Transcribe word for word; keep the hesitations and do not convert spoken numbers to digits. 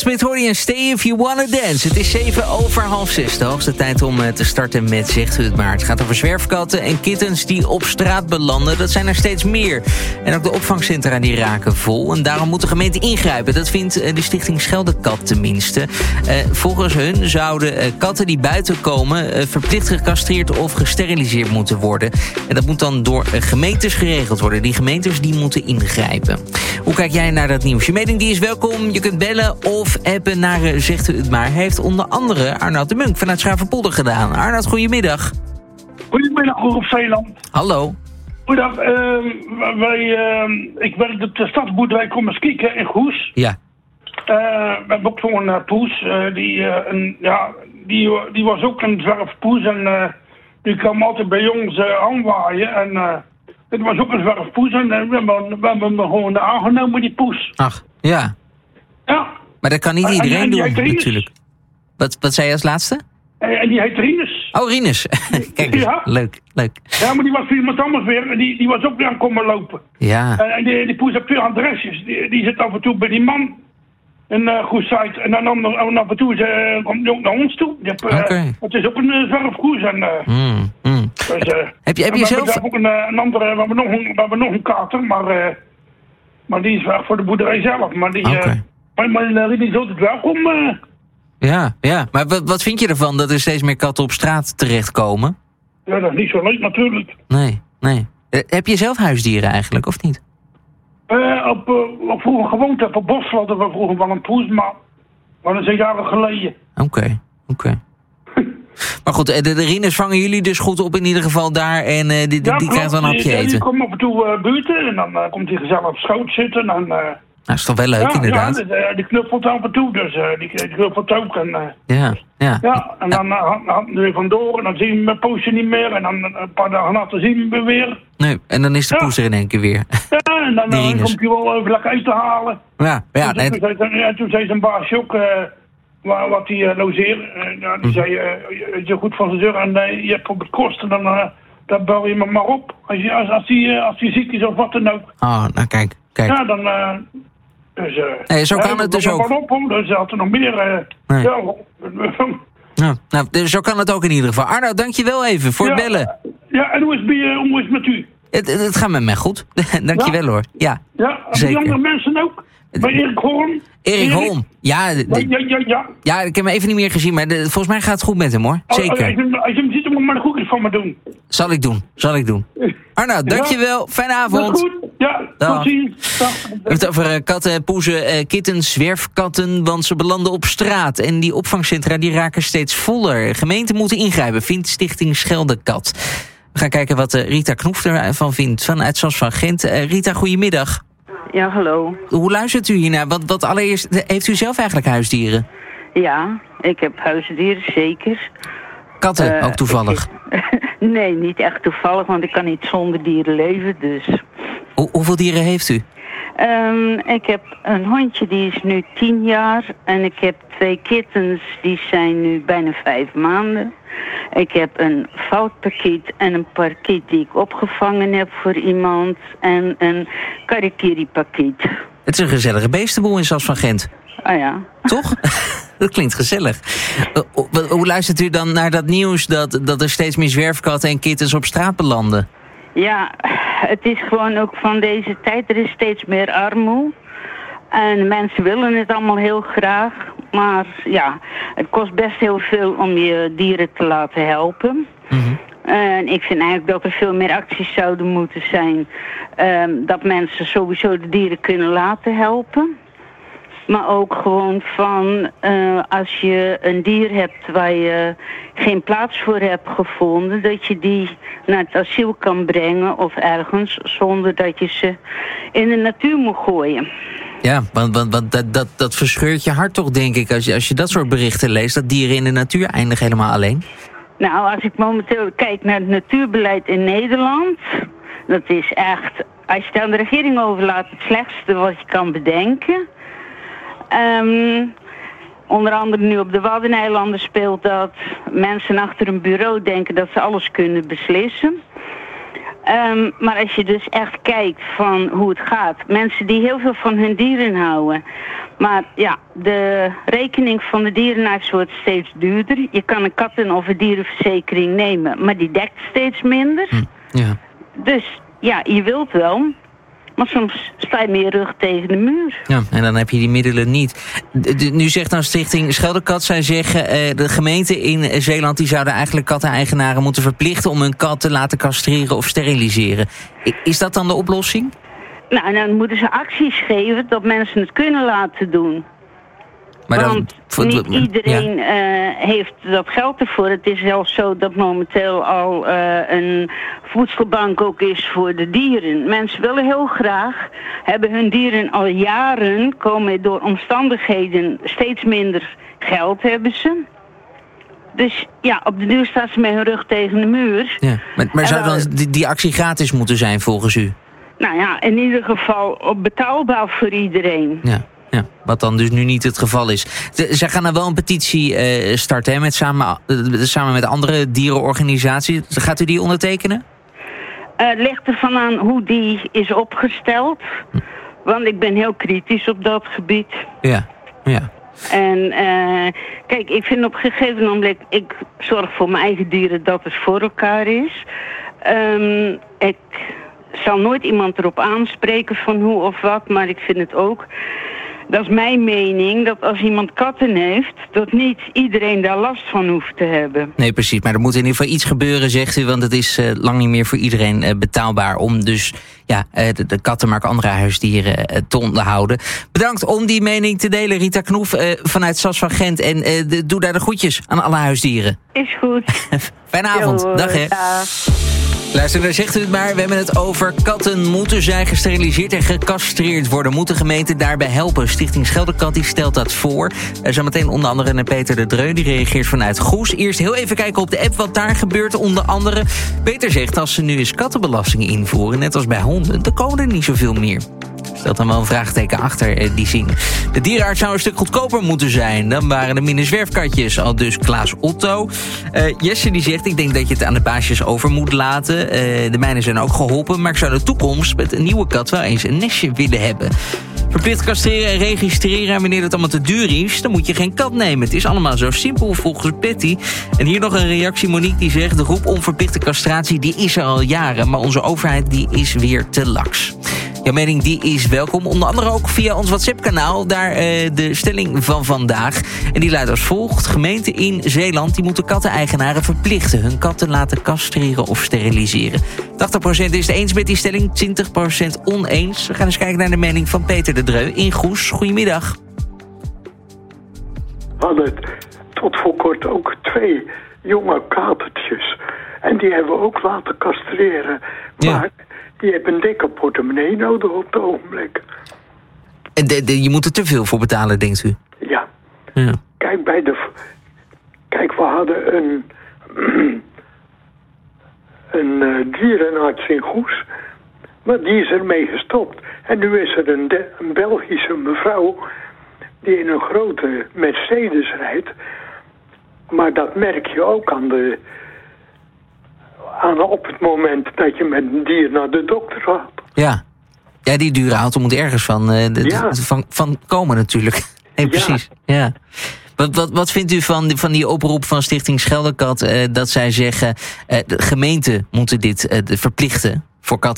Smith hoor je en Stay If You Wanna Dance. Het is zeven over half zes. De hoogste tijd om te starten met Zegt u het maar. Het gaat over zwerfkatten en kittens die op straat belanden. Dat zijn er steeds meer. En ook de opvangcentra die raken vol. En daarom moet de gemeente ingrijpen. Dat vindt de stichting Scheldekat tenminste. Uh, volgens hun zouden uh, katten die buiten komen uh, verplicht gecastreerd of gesteriliseerd moeten worden. En dat moet dan door uh, gemeentes geregeld worden. Die gemeentes die moeten ingrijpen. Hoe kijk jij naar dat nieuws? Je mening die is welkom. Je kunt bellen of appen naar uh, Zegt u het maar. Heeft onder andere Arnoud de Munk vanuit Schavenpolder gedaan. Arnoud, goedemiddag. Goedemiddag, Rob Zeeland. Hallo. Goedendag. Uh, wij, uh, ik werk op de stadsboerderij Kommerskieken in Goes. Ja. Uh, we hebben ook zo'n uh, poes. Uh, die, uh, een, ja, die, die was ook een zwerfpoes. En uh, die kwam altijd bij ons uh, aanwaaien. En uh, het was ook een zwerfpoes. En uh, we, hebben, we hebben hem gewoon aangenomen, die poes. Ach, ja. Ja. Maar dat kan niet iedereen en, en doen, natuurlijk. Wat, wat zei je als laatste? En, en die heet Rinus. Oh, Rinus. Kijk eens, ja. leuk, leuk. Ja, maar die was voor iemand anders weer. En die, die was ook weer aan komen lopen. Ja. En, en die, die poes heeft twee adresjes. Die, die zit af en toe bij die man. Een uh, goed site. En dan, dan, dan af en toe ze, uh, komt die ook naar ons toe. Oké. Uh, okay. Het is ook een uh, zwerfkoes. En, uh, mm, mm. Dus, uh, heb je, heb je we zelf... hebben ook een, uh, een andere, we hebben nog een, we hebben nog een kater. Maar, uh, maar die is wel voor de boerderij zelf. Maar die... Okay. Uh, Maar, maar uh, die is altijd welkom. Uh. Ja, ja. Maar wat, wat vind je ervan dat er steeds meer katten op straat terechtkomen? Ja, dat is niet zo leuk natuurlijk. Nee, nee. Uh, heb je zelf huisdieren eigenlijk, of niet? Uh, op, uh, op vroeger gewoond heb op Bos hadden we vroeger wel een poes, maar, maar dat is jaren geleden. Oké, okay, oké. Okay. Maar goed, de, de Rinus vangen jullie dus goed op in ieder geval daar en uh, die, ja, die krijgt wel een hapje eten. Ja, die komt af en toe uh, buurten en dan uh, komt hij gezellig op schoot zitten en... Uh, Nou, dat is toch wel leuk, ja, inderdaad. Ja, die, die knuffelt af en toe, dus uh, die, die knuffelt ook. En, uh, ja, ja. Ja, en dan uh, gaan we weer vandoor en dan zien we hem een poosje niet meer. En dan uh, een paar dagen later zien we hem weer. Nee, en dan is de ja. poes er in één keer weer. Ja, en dan, dan komt hij wel even lekker uit te halen. Ja, ja. En toen, nee. toen, toen, toen zei zijn baasje ook uh, wat, wat hij uh, logeert. Uh, ja, die mm. zei, uh, je goed van zijn deur en uh, je hebt op het kosten, dan, uh, dan bel je me maar op. Als hij als, als uh, als ziek is of wat dan ook. Oh, nou kijk, kijk. Ja, dan... Uh, Dus, uh, nee, zo kan het dus ook. Op, dus er er nog meer. Uh, nee. ja, ja, nou, dus zo kan het ook in ieder geval. Arno, dankjewel even voor ja, het bellen. Ja, en hoe is het, uh, hoe is het met u? Het, het, het gaat met mij goed. dankjewel ja? hoor. Ja, ja, en zeker. die andere mensen ook? Bij Erik Holm? Erik, Erik? Holm, ja, de, ja, ja, ja, ja. Ja, ik heb hem even niet meer gezien, maar de, volgens mij gaat het goed met hem hoor. Zeker. Als je, als je hem ziet, moet je maar de koekjes van me doen. Zal ik doen, zal ik doen. Arno, dankjewel. Ja. Fijne avond. Dat is goed. Ja, tot ziens. We hebben het over katten, poezen, kittens, zwerfkatten, want ze belanden op straat. En die opvangcentra die raken steeds voller. Gemeenten moeten ingrijpen, vindt Stichting Scheldekat. We gaan kijken wat Rita Knoef ervan vindt, vanuit Sas van Gent. Rita, goedemiddag. Ja, hallo. Hoe luistert u hiernaar? Wat, wat allereerst, heeft u zelf eigenlijk huisdieren? Ja, ik heb huisdieren, zeker. Katten, uh, ook toevallig? Ik, nee, niet echt toevallig, want ik kan niet zonder dieren leven, dus... Hoe, hoeveel dieren heeft u? Um, ik heb een hondje, die is nu tien jaar. En ik heb twee kittens, die zijn nu bijna vijf maanden. Ik heb een foutparkiet en een parkiet die ik opgevangen heb voor iemand. En een karikiri-parkiet. Het is een gezellige beestenboel in Sas van Gent. Ah ja. Toch? Dat klinkt gezellig. Uh, hoe luistert u dan naar dat nieuws dat, dat er steeds meer zwerfkatten en kittens op straat belanden? Ja, het is gewoon ook van deze tijd. Er is steeds meer armoede. En mensen willen het allemaal heel graag. Maar ja, het kost best heel veel om je dieren te laten helpen. Mm-hmm. En ik vind eigenlijk dat er veel meer acties zouden moeten zijn. Um, dat mensen sowieso de dieren kunnen laten helpen. Maar ook gewoon van uh, als je een dier hebt waar je geen plaats voor hebt gevonden, dat je die naar het asiel kan brengen of ergens zonder dat je ze in de natuur moet gooien. Ja, want, want, want dat, dat, dat verscheurt je hart toch, denk ik, als je, als je dat soort berichten leest, dat dieren in de natuur eindigen helemaal alleen. Nou, als ik momenteel kijk naar het natuurbeleid in Nederland, dat is echt, als je het aan de regering overlaat, het slechtste wat je kan bedenken. Um, onder andere nu op de Waddeneilanden speelt dat mensen achter een bureau denken dat ze alles kunnen beslissen. Um, maar als je dus echt kijkt van hoe het gaat. Mensen die heel veel van hun dieren houden. Maar ja, de rekening van de dierenarts wordt steeds duurder. Je kan een katten- of een dierenverzekering nemen, maar die dekt steeds minder. Hm, ja. Dus ja, je wilt wel, maar soms sta je met je rug tegen de muur. Ja, en dan heb je die middelen niet. De, de, nu zegt dan Stichting Scheldekat, zij zeggen, uh, de gemeente in Zeeland die zouden eigenlijk katteneigenaren moeten verplichten om hun kat te laten castreren of steriliseren. Is dat dan de oplossing? Nou, en dan moeten ze acties geven dat mensen het kunnen laten doen. Maar dan, Want voor, niet iedereen ja. uh, heeft dat geld ervoor. Het is zelfs zo dat momenteel al uh, een voedselbank ook is voor de dieren. Mensen willen heel graag, hebben hun dieren al jaren, komen door omstandigheden steeds minder geld hebben ze. Dus ja, op de duur staat ze met hun rug tegen de muur. Ja. Maar, maar zou dan die, die actie gratis moeten zijn volgens u? Nou ja, in ieder geval betaalbaar voor iedereen. Ja. Ja, wat dan dus nu niet het geval is. De, zij gaan dan wel een petitie uh, starten, hè, met samen, uh, samen met andere dierenorganisaties. Gaat u die ondertekenen? Uh, het ligt ervan aan hoe die is opgesteld. Hm. Want ik ben heel kritisch op dat gebied. Ja, ja. En uh, kijk, ik vind op een gegeven moment, ik zorg voor mijn eigen dieren dat het voor elkaar is. Um, ik zal nooit iemand erop aanspreken van hoe of wat, maar ik vind het ook... Dat is mijn mening, dat als iemand katten heeft, dat niet iedereen daar last van hoeft te hebben. Nee, precies. Maar er moet in ieder geval iets gebeuren, zegt u, want het is uh, lang niet meer voor iedereen uh, betaalbaar om dus ja, uh, de, de katten, maar ook andere huisdieren uh, te onderhouden. Bedankt om die mening te delen, Rita Knoef uh, vanuit S A S van Gent. En uh, de, doe daar de groetjes aan alle huisdieren. Is goed. Fijne avond. Yo, dag hè. Dag. Luister, daar zegt u het maar. We hebben het over katten. Moeten zij gesteriliseerd en gecastreerd worden? Moet de gemeente daarbij helpen? Stichting Scheldekat die stelt dat voor. Uh, zometeen onder andere naar Peter de Dreu. Die reageert vanuit Goes. Eerst heel even kijken op de app wat daar gebeurt. Onder andere, Peter zegt als ze nu eens kattenbelasting invoeren, net als bij honden, dan komen er niet zoveel meer. Stelt dan wel een vraagteken achter uh, die zin. De dierenarts zou een stuk goedkoper moeten zijn. Dan waren er minder zwerfkatjes. Al dus Klaas Otto. Uh, Jesse die zegt, ik denk dat je het aan de baasjes over moet laten. Uh, de mijnen zijn ook geholpen. Maar ik zou de toekomst met een nieuwe kat wel eens een nestje willen hebben. Verplicht castreren en registreren. En wanneer het allemaal te duur is, dan moet je geen kat nemen. Het is allemaal zo simpel volgens Patty. En hier nog een reactie. Monique die zegt, de roep om verplichte castratie die is er al jaren. Maar onze overheid die is weer te laks. Jouw mening die is welkom. Onder andere ook via ons WhatsApp-kanaal. Daar uh, de stelling van vandaag. En die luidt als volgt. Gemeenten in Zeeland die moeten katteneigenaren verplichten hun kat te laten castreren of steriliseren. tachtig procent is het eens met die stelling, twintig procent oneens. We gaan eens kijken naar de mening van Peter de Dreu in Goes. Goedemiddag. We hadden tot voor kort ook twee jonge katertjes. En die hebben we ook laten castreren. Maar ja. Die hebben een dikke portemonnee nodig op het ogenblik. En de, de, je moet er te veel voor betalen, denkt u? Ja. ja. Kijk, bij de, kijk, we hadden een, een uh, dierenarts in Goes. Maar die is ermee gestopt. En nu is er een, de, een Belgische mevrouw die in een grote Mercedes rijdt. Maar dat merk je ook aan de... Aan op het moment dat je met een dier naar de dokter gaat. Ja, ja die dure auto moet ergens van, uh, de, ja. van, van komen natuurlijk. Nee, precies. Ja. Ja. Wat, wat, wat vindt u van, van die oproep van Stichting Scheldekat... Uh, dat zij zeggen, uh, de gemeenten moeten dit uh, verplichten voor katten?